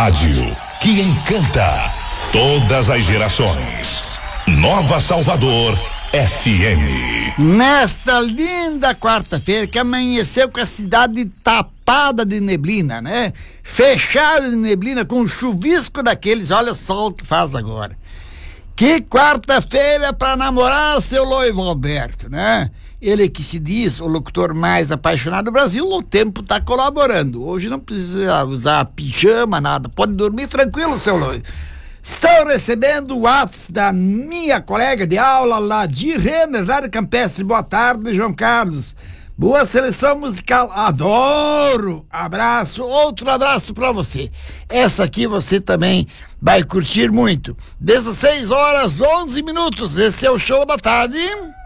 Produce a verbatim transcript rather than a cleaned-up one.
rádio que encanta todas as gerações. Nova Salvador F M. Nesta linda quarta-feira que amanheceu com a cidade tapada de neblina, né? Fechada de neblina com um chuvisco daqueles, olha só o que faz agora. Que quarta-feira para namorar seu noivo Alberto, né? Ele que se diz o locutor mais apaixonado do Brasil, o tempo tá colaborando. Hoje não precisa usar pijama, nada, pode dormir tranquilo, seu noivo. Estou recebendo o WhatsApp da minha colega de aula, Ladir Renner, lá de Campestre. Boa tarde, João Carlos. Boa seleção musical, adoro. Abraço, outro abraço pra você. Essa aqui você também vai curtir muito. dezesseis horas, onze minutos, esse é o Show da Tarde.